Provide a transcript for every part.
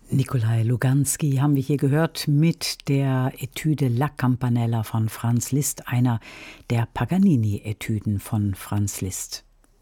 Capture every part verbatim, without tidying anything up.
Nikolai Luganski haben wir hier gehört mit der Etüde La Campanella von Franz Liszt, einer der Paganini-Etüden von Franz Liszt.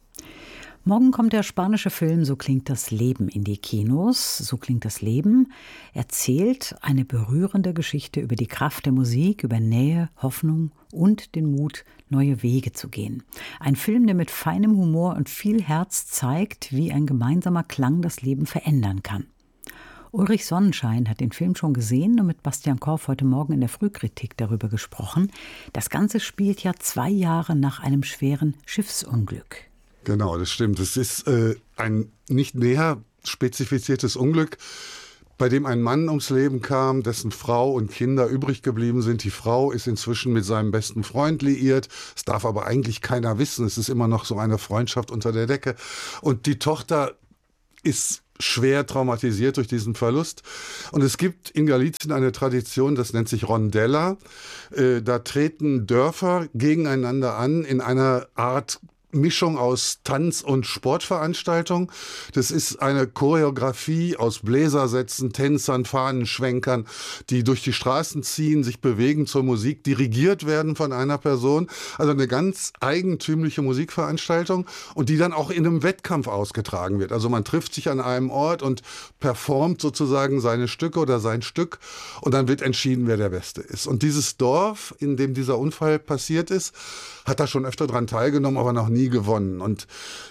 Morgen kommt der spanische Film So klingt das Leben in die Kinos. So klingt das Leben erzählt eine berührende Geschichte über die Kraft der Musik, über Nähe, Hoffnung und den Mut, neue Wege zu gehen. Ein Film, der mit feinem Humor und viel Herz zeigt, wie ein gemeinsamer Klang das Leben verändern kann. Ulrich Sonnenschein hat den Film schon gesehen und mit Bastian Korf heute Morgen in der Frühkritik darüber gesprochen. Das Ganze spielt ja zwei Jahre nach einem schweren Schiffsunglück. Genau, das stimmt. Es ist äh, ein nicht näher spezifiziertes Unglück, bei dem ein Mann ums Leben kam, dessen Frau und Kinder übrig geblieben sind. Die Frau ist inzwischen mit seinem besten Freund liiert. Es darf aber eigentlich keiner wissen. Es ist immer noch so eine Freundschaft unter der Decke. Und die Tochter ist schwer traumatisiert durch diesen Verlust. Und es gibt in Galicien eine Tradition, das nennt sich Rondella. Äh, da treten Dörfer gegeneinander an in einer Art Mischung aus Tanz- und Sportveranstaltung. Das ist eine Choreografie aus Bläsersätzen, Tänzern, Fahnenschwenkern, die durch die Straßen ziehen, sich bewegen zur Musik, dirigiert werden von einer Person. Also eine ganz eigentümliche Musikveranstaltung und die dann auch in einem Wettkampf ausgetragen wird. Also man trifft sich an einem Ort und performt sozusagen seine Stücke oder sein Stück und dann wird entschieden, wer der Beste ist. Und dieses Dorf, in dem dieser Unfall passiert ist, hat da schon öfter dran teilgenommen, aber noch nie gewonnen. Und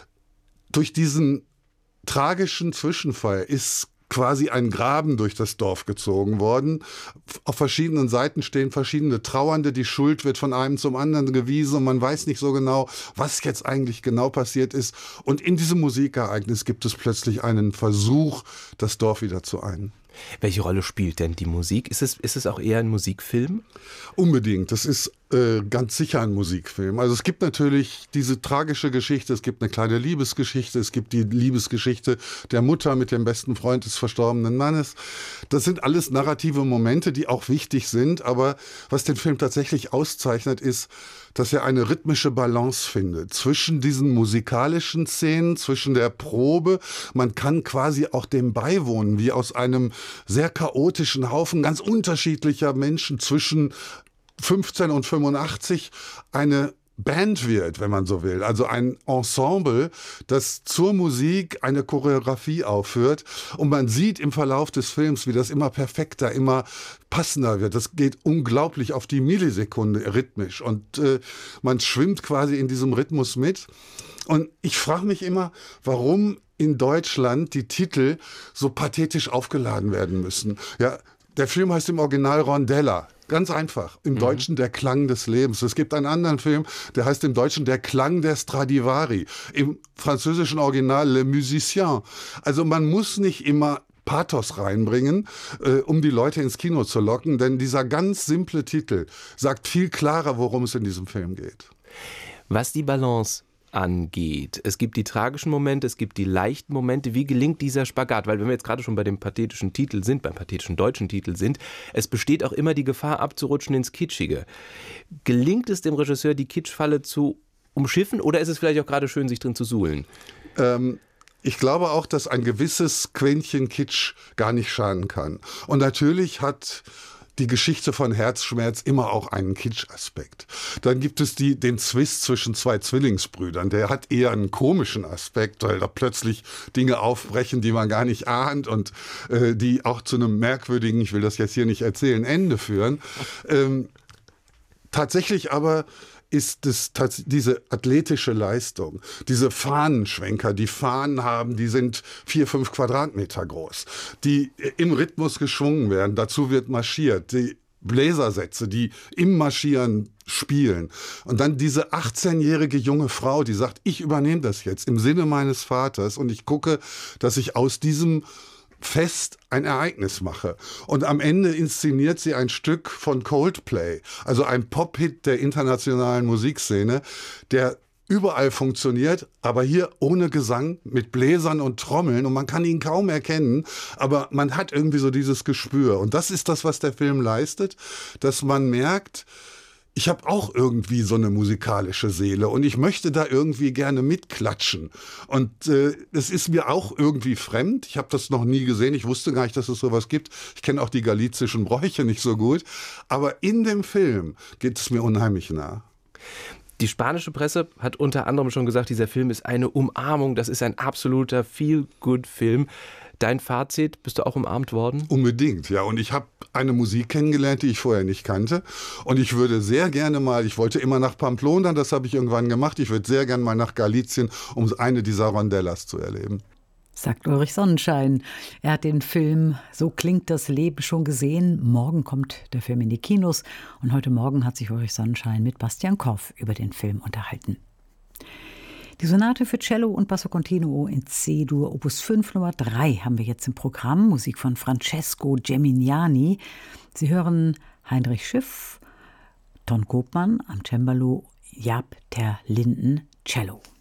durch diesen tragischen Zwischenfall ist quasi ein Graben durch das Dorf gezogen worden. Auf verschiedenen Seiten stehen verschiedene Trauernde. Die Schuld wird von einem zum anderen gewiesen und man weiß nicht so genau, was jetzt eigentlich genau passiert ist. Und in diesem Musikereignis gibt es plötzlich einen Versuch, das Dorf wieder zu einen. Welche Rolle spielt denn die Musik? Ist es, ist es auch eher ein Musikfilm? Unbedingt. Das ist äh, ganz sicher ein Musikfilm. Also es gibt natürlich diese tragische Geschichte, es gibt eine kleine Liebesgeschichte, es gibt die Liebesgeschichte der Mutter mit dem besten Freund des verstorbenen Mannes. Das sind alles narrative Momente, die auch wichtig sind. Aber was den Film tatsächlich auszeichnet, ist, dass er eine rhythmische Balance findet zwischen diesen musikalischen Szenen, zwischen der Probe. Man kann quasi auch dem beiwohnen, wie aus einem sehr chaotischen Haufen ganz unterschiedlicher Menschen zwischen fünfzehn und fünfundachtzig eine Band wird, wenn man so will. Also ein Ensemble, das zur Musik eine Choreografie aufführt. Und man sieht im Verlauf des Films, wie das immer perfekter, immer passender wird. Das geht unglaublich auf die Millisekunde rhythmisch. Und äh, man schwimmt quasi in diesem Rhythmus mit. Und ich frage mich immer, warum in Deutschland die Titel so pathetisch aufgeladen werden müssen. Ja, der Film heißt im Original Rondella. Ganz einfach. Im mhm. Deutschen der Klang des Lebens. Es gibt einen anderen Film, der heißt im Deutschen der Klang der Stradivari. Im französischen Original Le Musicien. Also man muss nicht immer Pathos reinbringen, äh, um die Leute ins Kino zu locken, denn dieser ganz simple Titel sagt viel klarer, worum es in diesem Film geht. Was die Balance angeht. Es gibt die tragischen Momente, es gibt die leichten Momente. Wie gelingt dieser Spagat? Weil wenn wir jetzt gerade schon bei dem pathetischen Titel sind, beim pathetischen deutschen Titel sind, es besteht auch immer die Gefahr abzurutschen ins Kitschige. Gelingt es dem Regisseur, die Kitschfalle zu umschiffen oder ist es vielleicht auch gerade schön, sich drin zu suhlen? Ähm Ich glaube auch, dass ein gewisses Quäntchen Kitsch gar nicht schaden kann. Und natürlich hat die Geschichte von Herzschmerz immer auch einen Kitsch-Aspekt. Dann gibt es die, den Zwist zwischen zwei Zwillingsbrüdern. Der hat eher einen komischen Aspekt, weil da plötzlich Dinge aufbrechen, die man gar nicht ahnt und äh, die auch zu einem merkwürdigen, ich will das jetzt hier nicht erzählen, Ende führen. Ähm, tatsächlich aber ist es diese athletische Leistung, diese Fahnenschwenker, die Fahnen haben, die sind vier, fünf Quadratmeter groß, die im Rhythmus geschwungen werden, dazu wird marschiert, die Bläsersätze, die im Marschieren spielen. Und dann diese achtzehnjährige junge Frau, die sagt, ich übernehme das jetzt im Sinne meines Vaters und ich gucke, dass ich aus diesem Fest ein Ereignis mache. Und am Ende inszeniert sie ein Stück von Coldplay, also ein Pop-Hit der internationalen Musikszene, der überall funktioniert, aber hier ohne Gesang, mit Bläsern und Trommeln und man kann ihn kaum erkennen, aber man hat irgendwie so dieses Gespür. Und das ist das, was der Film leistet, dass man merkt, ich habe auch irgendwie so eine musikalische Seele und ich möchte da irgendwie gerne mitklatschen. Und äh, es ist mir auch irgendwie fremd. Ich habe das noch nie gesehen. Ich wusste gar nicht, dass es sowas gibt. Ich kenne auch die galizischen Bräuche nicht so gut. Aber in dem Film geht es mir unheimlich nah. Die spanische Presse hat unter anderem schon gesagt, dieser Film ist eine Umarmung. Das ist ein absoluter Feel-Good-Film. Dein Fazit, bist du auch umarmt worden? Unbedingt, ja. Und ich habe eine Musik kennengelernt, die ich vorher nicht kannte. Und ich würde sehr gerne mal, ich wollte immer nach Pamplona, das habe ich irgendwann gemacht. Ich würde sehr gerne mal nach Galicien, um eine dieser Rondellas zu erleben. Sagt Ulrich Sonnenschein. Er hat den Film So klingt das Leben schon gesehen. Morgen kommt der Film in die Kinos. Und heute Morgen hat sich Ulrich Sonnenschein mit Bastian Korff über den Film unterhalten. Die Sonate für Cello und Basso Continuo in C-Dur Opus fünf Nummer drei haben wir jetzt im Programm. Musik von Francesco Gemignani. Sie hören Heinrich Schiff, Ton Kopmann am Cembalo, Jaap ter Linden Cello.